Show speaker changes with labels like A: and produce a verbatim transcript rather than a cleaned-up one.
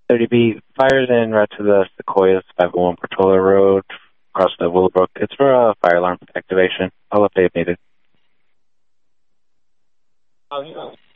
A: thirty B, fires in route to the Sequoias five oh one Portola Road, across the Willowbrook. It's for a fire alarm activation. I'll update if needed.
B: Oh, yeah.